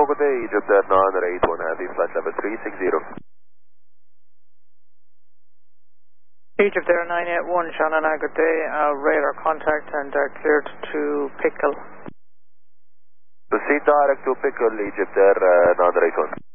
good day, Egypt Air 981 Heavy, flight level 360. Egypt Air 981, Shannon, good day, radar contact and cleared to Pickle. Proceed direct to Pickle, Egypt Air 981.